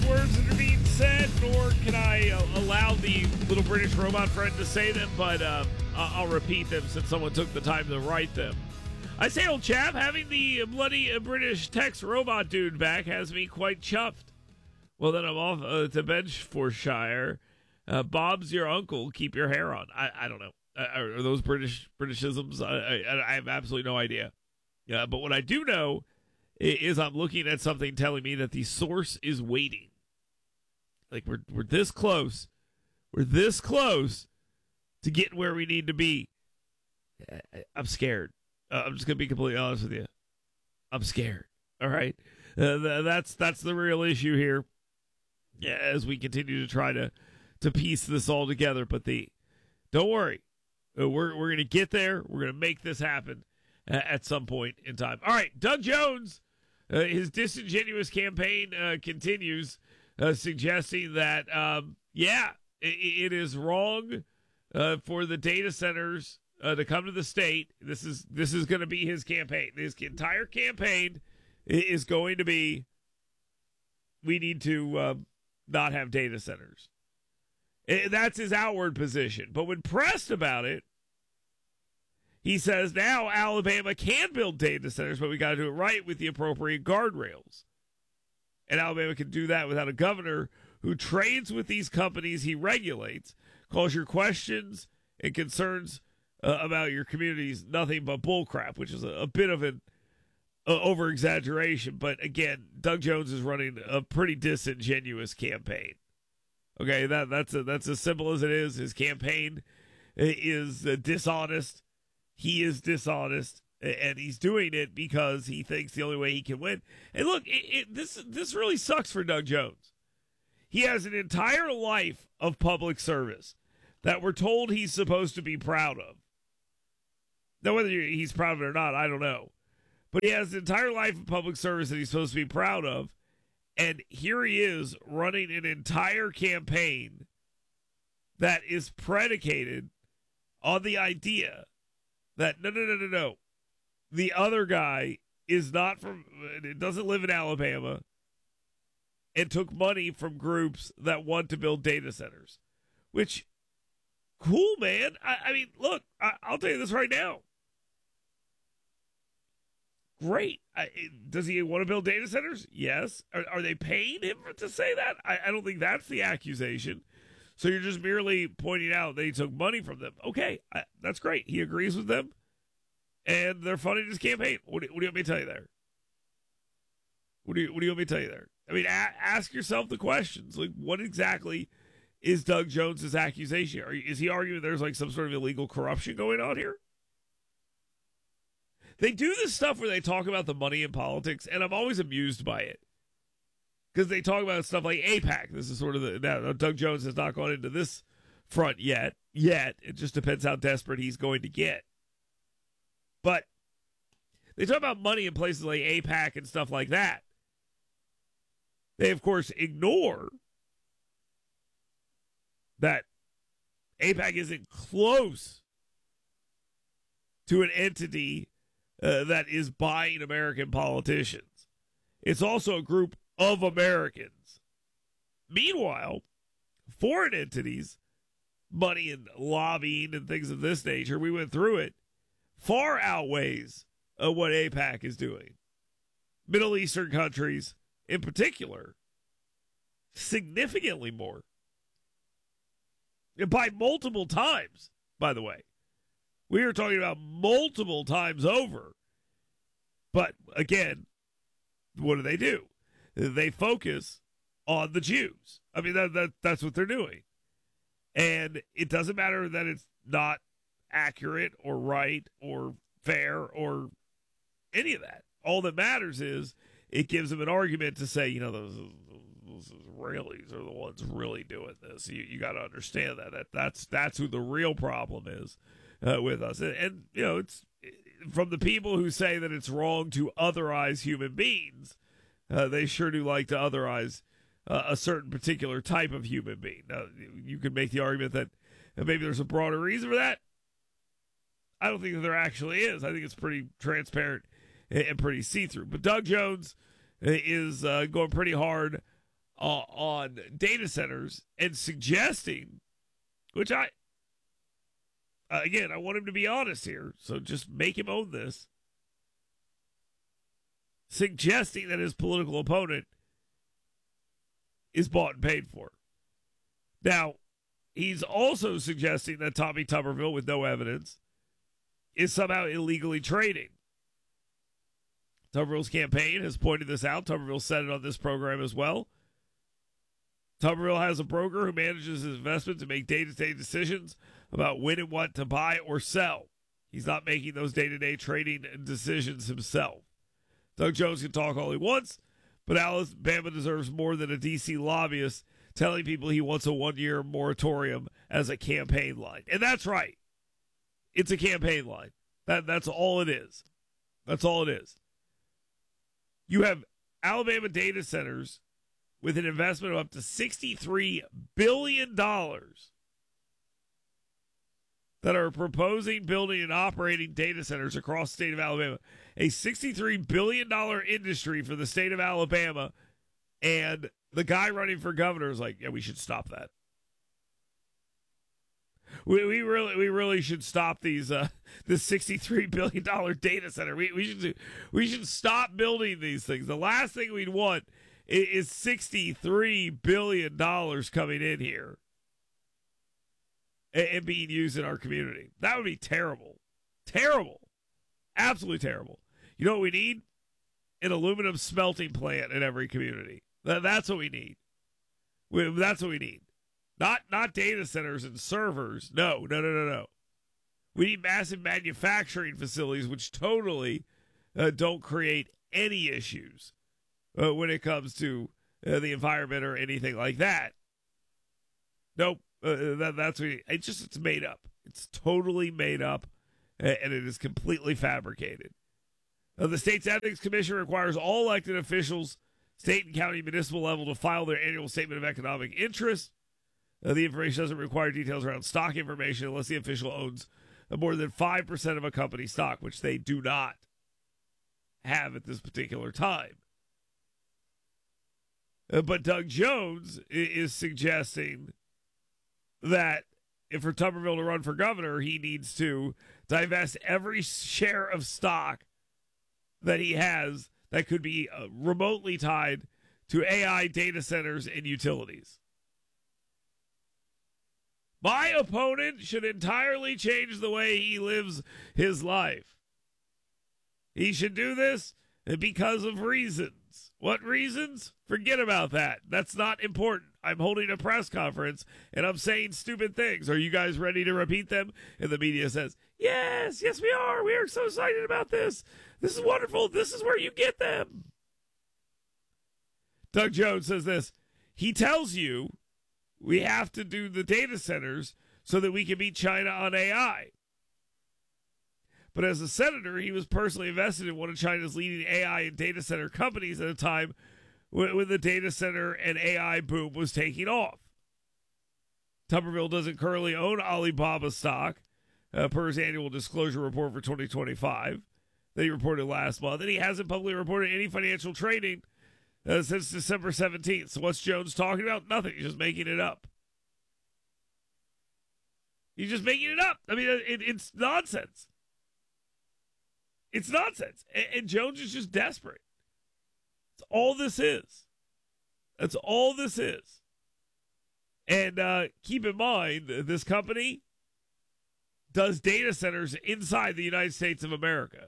words that are being said, nor can I allow the little British robot friend to say them, but I'll repeat them since someone took the time to write them. I say, old chap, having the bloody British text robot dude back has me quite chuffed. Well, then I'm off to Bedfordshire. Bob's your uncle. Keep your hair on. I don't know. Are those Britishisms? I have absolutely no idea. Yeah, but what I do know is I'm looking at something telling me that the source is waiting. Like we're this close. We're this close to getting where we need to be. I'm scared. I'm just gonna be completely honest with you. I'm scared. All right, that's the real issue here. Yeah, as we continue to try to piece this all together, but don't worry, we're gonna get there. We're gonna make this happen at some point in time. All right, Doug Jones, his disingenuous campaign continues, suggesting that it is wrong for the data centers to come to the state. This is going to be his campaign. His entire campaign is going to be, we need to not have data centers. That's his outward position. But when pressed about it, he says now Alabama can build data centers, but we got to do it right with the appropriate guardrails. And Alabama can do that without a governor who trades with these companies he regulates, calls your questions and concerns about your communities nothing but bullcrap, which is a bit of an over-exaggeration. But again, Doug Jones is running a pretty disingenuous campaign. Okay, that's as simple as it is. His campaign is dishonest. He is dishonest, and he's doing it because he thinks the only way he can win. And look, this really sucks for Doug Jones. He has an entire life of public service that we're told he's supposed to be proud of. Now, whether he's proud of it or not, I don't know. But he has an entire life of public service that he's supposed to be proud of. And here he is running an entire campaign that is predicated on the idea that no. The other guy is not doesn't live in Alabama and took money from groups that want to build data centers. Which, cool, man. I mean, look, I'll tell you this right now. Great. Does he want to build data centers? Yes. Are they paying him to say that? I don't think that's the accusation. So you're just merely pointing out that he took money from them. Okay, that's great. He agrees with them, and they're funding his campaign. What do you want me to tell you there? What do you want me to tell you there? I mean, ask yourself the questions. Like, what exactly is Doug Jones's accusation? Is he arguing there's like some sort of illegal corruption going on here? They do this stuff where they talk about the money in politics, and I'm always amused by it. Because they talk about stuff like AIPAC. This is sort of now Doug Jones has not gone into this front yet. It just depends how desperate he's going to get. But they talk about money in places like AIPAC and stuff like that. They, of course, ignore that AIPAC isn't close to an entity that is buying American politicians. It's also a group of Americans. Meanwhile, foreign entities, money and lobbying and things of this nature, we went through it, far outweighs what AIPAC is doing. Middle Eastern countries, in particular, significantly more. And by multiple times, by the way. We are talking about multiple times over. But again, what do? They focus on the Jews. I mean, that's what they're doing. And it doesn't matter that it's not accurate or right or fair or any of that. All that matters is it gives them an argument to say, those Israelis are the ones really doing this. You got to understand that's who the real problem is with us. And it's from the people who say that it's wrong to otherize human beings. They sure do like to otherize a certain particular type of human being. Now, you could make the argument that maybe there's a broader reason for that. I don't think that there actually is. I think it's pretty transparent and pretty see-through. But Doug Jones is going pretty hard on data centers and suggesting, which again, I want him to be honest here, so just make him own this, suggesting that his political opponent is bought and paid for. Now, he's also suggesting that Tommy Tuberville, with no evidence, is somehow illegally trading. Tuberville's campaign has pointed this out. Tuberville said it on this program as well. Tuberville has a broker who manages his investments and make day-to-day decisions about when and what to buy or sell. He's not making those day-to-day trading decisions himself. Doug Jones can talk all he wants, but Alabama deserves more than a D.C. lobbyist telling people he wants a one-year moratorium as a campaign line. And that's right. It's a campaign line. That's all it is. That's all it is. You have Alabama data centers with an investment of up to $63 billion that are proposing building and operating data centers across the state of Alabama. A $63 billion industry for the state of Alabama. And the guy running for governor is like, yeah, we should stop that. We really should stop these this $63 billion data center. We should stop building these things. The last thing we'd want is $63 billion coming in here and being used in our community. That would be terrible. Terrible. Absolutely terrible. You know what we need? An aluminum smelting plant in every community. That's what we need. That's what we need. Not data centers and servers. No. We need massive manufacturing facilities which totally don't create any issues when it comes to the environment or anything like that. Nope. That's what it's made up. It's totally made up, and it is completely fabricated. The state's ethics commission requires all elected officials, state and county municipal level, to file their annual statement of economic interest. The information doesn't require details around stock information unless the official owns more than 5% of a company's stock, which they do not have at this particular time. But Doug Jones is suggesting that if for Tuberville to run for governor, he needs to divest every share of stock that he has that could be remotely tied to AI data centers and utilities. My opponent should entirely change the way he lives his life. He should do this because of reasons. What reasons? Forget about that. That's not important. I'm holding a press conference and I'm saying stupid things. Are you guys ready to repeat them? And the media says, yes, we are. We are so excited about this. This is wonderful. This is where you get them. Doug Jones says this. He tells you we have to do the data centers so that we can beat China on AI. But as a senator, he was personally invested in one of China's leading AI and data center companies at a time when the data center and AI boom was taking off. Tuberville doesn't currently own Alibaba stock, per his annual disclosure report for 2025 that he reported last month, and he hasn't publicly reported any financial trading since December 17th. So what's Jones talking about? Nothing. He's just making it up. He's just making it up. I mean, it's nonsense. It's nonsense. And Jones is just desperate. That's all this is. That's all this is. And keep in mind, this company does data centers inside the United States of America.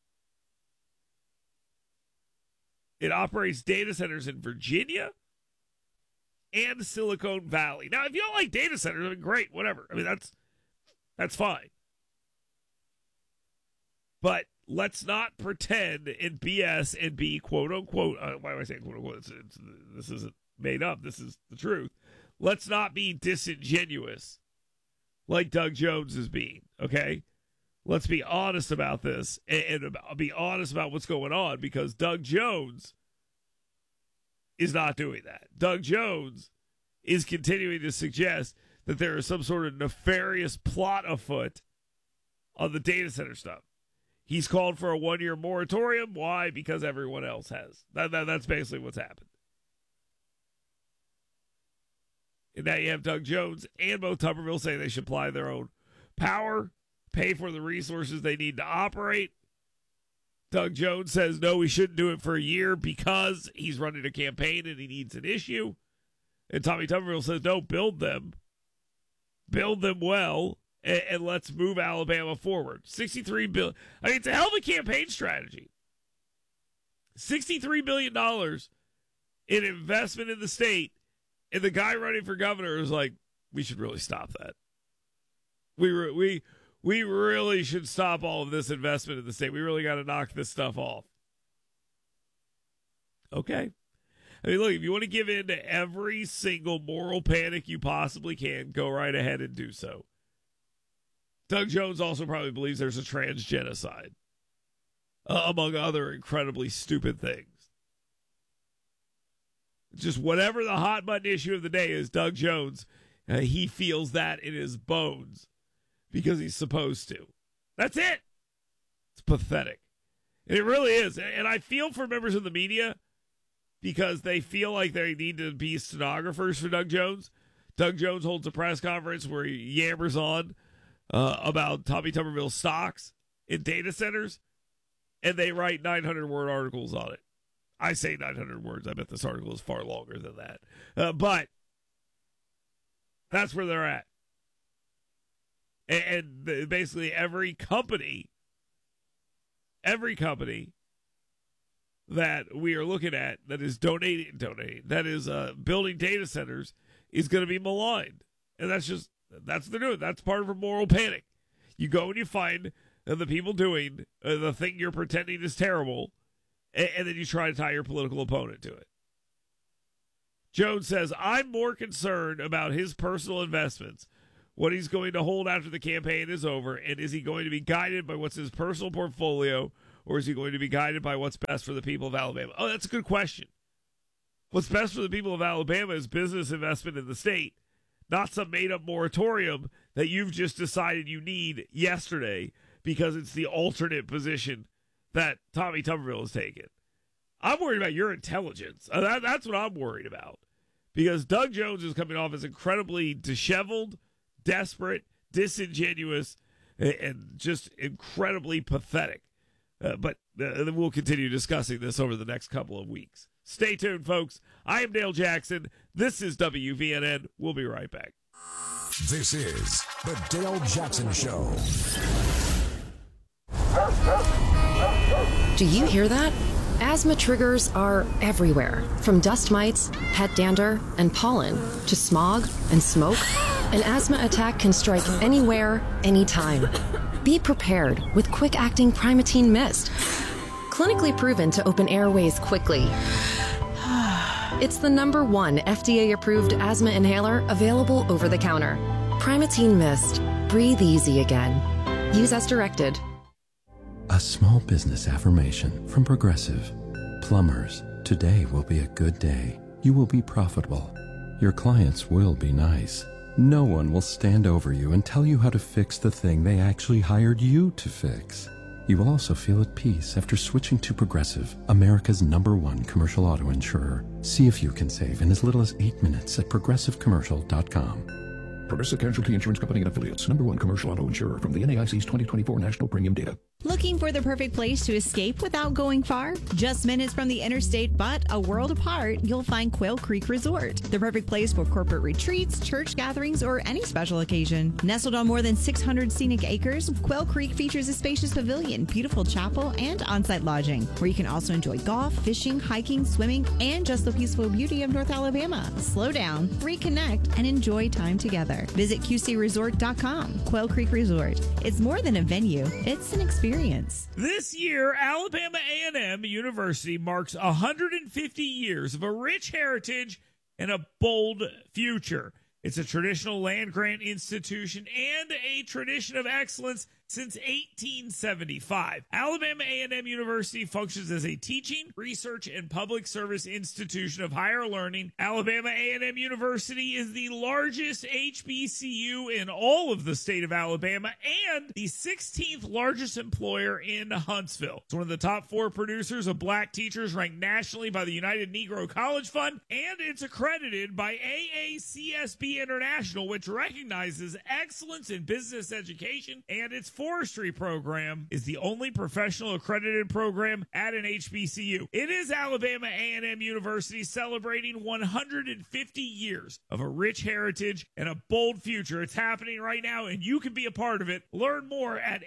It operates data centers in Virginia and Silicon Valley. Now, if you don't like data centers, I mean, great, whatever. I mean, that's fine. But let's not pretend and BS and be quote unquote. Why am I saying quote unquote? This isn't made up. This is the truth. Let's not be disingenuous like Doug Jones is being. Okay, let's be honest about this and be honest about what's going on, because Doug Jones is not doing that. Doug Jones is continuing to suggest that there is some sort of nefarious plot afoot on the data center stuff. He's called for a one-year moratorium. Why? Because everyone else has. That's basically what's happened. And now you have Doug Jones and Mo Tuberville saying they should apply their own power, pay for the resources they need to operate. Doug Jones says, no, we shouldn't do it for a year because he's running a campaign and he needs an issue. And Tommy Tuberville says, no, build them well, and let's move Alabama forward. $63 billion. I mean, it's a hell of a campaign strategy. $63 billion in investment in the state, and the guy running for governor is like, we should really stop that. We really should stop all of this investment in the state. We really got to knock this stuff off. Okay. I mean, look, if you want to give in to every single moral panic you possibly can, go right ahead and do so. Doug Jones also probably believes there's a trans genocide, among other incredibly stupid things. Just whatever the hot button issue of the day is, Doug Jones, he feels that in his bones because he's supposed to. That's it. It's pathetic. And it really is. And I feel for members of the media because they feel like they need to be stenographers for Doug Jones. Doug Jones holds a press conference where he yammers on about Tommy Tuberville's stocks in data centers, and they write 900-word articles on it. I say 900 words. I bet this article is far longer than that. But that's where they're at. And basically every company that we are looking at that is donating, that is building data centers is going to be maligned. And that's what they're doing. That's part of a moral panic. You go and you find the people doing the thing you're pretending is terrible, and then you try to tie your political opponent to it. Jones says, I'm more concerned about his personal investments, what he's going to hold after the campaign is over, and is he going to be guided by what's his personal portfolio, or is he going to be guided by what's best for the people of Alabama? Oh, that's a good question. What's best for the people of Alabama is business investment in the state, not some made-up moratorium that you've just decided you need yesterday because it's the alternate position that Tommy Tuberville has taken. I'm worried about your intelligence. That's what I'm worried about. Because Doug Jones is coming off as incredibly disheveled, desperate, disingenuous, and just incredibly pathetic. But we'll continue discussing this over the next couple of weeks. Stay tuned, folks. I am Dale Jackson. This is WVNN. We'll be right back. This is the Dale Jackson Show. Do you hear that? Asthma triggers are everywhere, from dust mites, pet dander, and pollen, to smog and smoke. An asthma attack can strike anywhere, anytime. Be prepared with quick-acting Primatene Mist. Clinically proven to open airways quickly. It's the #1 FDA-approved asthma inhaler available over the counter. Primatene Mist. Breathe easy again. Use as directed. A small business affirmation from Progressive. Plumbers, today will be a good day. You will be profitable. Your clients will be nice. No one will stand over you and tell you how to fix the thing they actually hired you to fix. You will also feel at peace after switching to Progressive, America's #1 commercial auto insurer. See if you can save in as little as 8 minutes at progressivecommercial.com. Progressive Casualty Insurance Company and Affiliates. #1 commercial auto insurer from the NAIC's 2024 National Premium Data. Looking for the perfect place to escape without going far? Just minutes from the interstate, but a world apart, you'll find Quail Creek Resort. The perfect place for corporate retreats, church gatherings, or any special occasion. Nestled on more than 600 scenic acres, Quail Creek features a spacious pavilion, beautiful chapel, and on-site lodging, where you can also enjoy golf, fishing, hiking, swimming, and just the peaceful beauty of North Alabama. Slow down, reconnect, and enjoy time together. Visit QCResort.com. Quail Creek Resort. It's more than a venue, it's an experience. This year, Alabama A&M University marks 150 years of a rich heritage and a bold future. It's a traditional land-grant institution and a tradition of excellence since 1875. Alabama A&M University functions as a teaching, research, and public service institution of higher learning. Alabama A&M University is the largest HBCU in all of the state of Alabama and the 16th largest employer in Huntsville. It's one of the top 4 producers of black teachers ranked nationally by the United Negro College Fund, and it's accredited by AACSB International, which recognizes excellence in business education, and its forestry program is the only professional accredited program at an HBCU. It is Alabama A&M University celebrating 150 years of a rich heritage and a bold future. It's happening right now, and you can be a part of it. Learn more at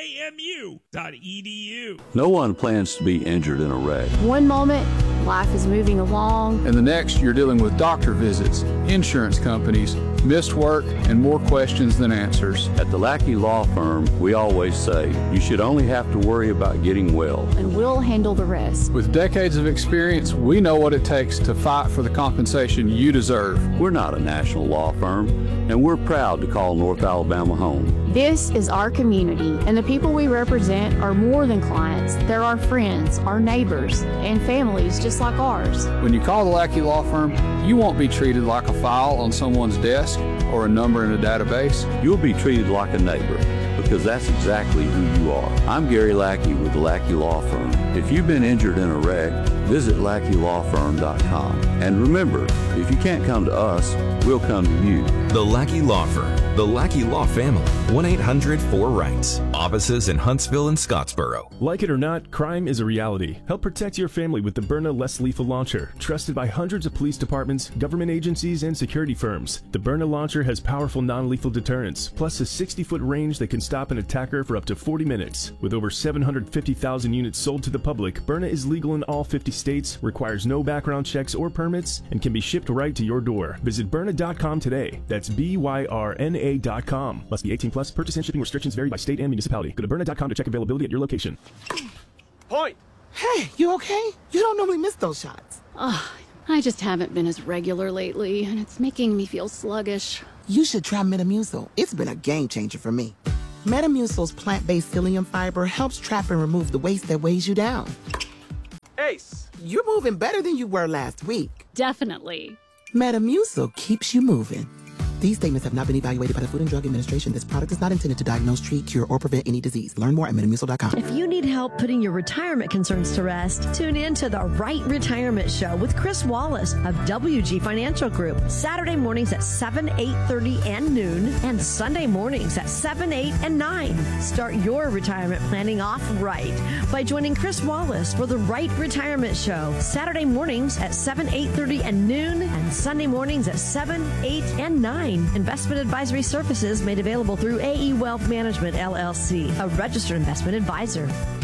aamu.edu. No one plans to be injured in a wreck. One moment, life is moving along, and the next, you're dealing with doctor visits, insurance companies, missed work, and more questions than answers. At the Lackey Law Firm, we always say you should only have to worry about getting well, and we'll handle the rest. With decades of experience, we know what it takes to fight for the compensation you deserve. We're not a national law firm, and we're proud to call North Alabama home. This is our community, and the people we represent are more than clients. They're our friends, our neighbors, and families just like ours. When you call the Lackey Law Firm, you won't be treated like a file on someone's desk or a number in a database. You'll be treated like a neighbor, because that's exactly who you are. I'm Gary Lackey with the Lackey Law Firm. If you've been injured in a wreck, visit LackeyLawFirm.com. And remember, if you can't come to us, we'll come to you. The Lackey Law Firm. The Lackey Law Family. 1-800-4-RIGHTS. Offices in Huntsville and Scottsboro. Like it or not, crime is a reality. Help protect your family with the Byrna Less Lethal Launcher. Trusted by hundreds of police departments, government agencies, and security firms. The Byrna launcher has powerful non-lethal deterrence, plus a 60-foot range that can stop an attacker for up to 40 minutes. With over 750,000 units sold to the public, Byrna is legal in all 50 states, requires no background checks or permits, and can be shipped right to your door. Visit Byrna.com today. That's BYRNA.com. Must be 18 plus. Purchase and shipping restrictions vary by state and municipality. Go to Byrna.com to check availability at your location. Point! Hey, you okay? You don't normally miss those shots. I just haven't been as regular lately, and it's making me feel sluggish. You should try Metamucil. It's been a game changer for me. Metamucil's plant-based psyllium fiber helps trap and remove the waste that weighs you down. Ace! You're moving better than you were last week. Definitely. Metamucil keeps you moving. These statements have not been evaluated by the Food and Drug Administration. This product is not intended to diagnose, treat, cure, or prevent any disease. Learn more at Metamucil.com. If you need help putting your retirement concerns to rest, tune in to The Right Retirement Show with Chris Wallace of WG Financial Group. Saturday mornings at 7, 8:30, and noon, and Sunday mornings at 7, 8, and 9. Start your retirement planning off right by joining Chris Wallace for The Right Retirement Show. Saturday mornings at 7, 8:30, and noon, and Sunday mornings at 7, 8, and 9. Investment advisory services made available through AE Wealth Management, LLC, a registered investment advisor.